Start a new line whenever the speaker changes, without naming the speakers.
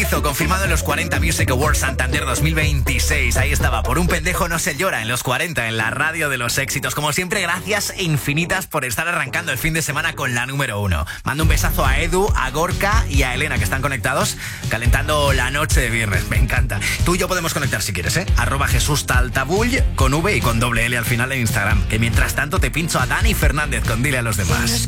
Carrizo, confirmado en los 40 Music Awards Santander 2026. Ahí estaba, por un pendejo no se llora, en los 40, en la radio de los éxitos. Como siempre, gracias infinitas por estar arrancando el fin de semana con la número 1. Mando un besazo a Edu, a Gorka y a Elena, que están conectados, calentando la noche de viernes. Me encanta. Tú y yo podemos conectar si quieres, @JesúsTaltabull con V y con doble L al final en Instagram. Que mientras tanto te pincho a Dani Fernández con Dile a los demás.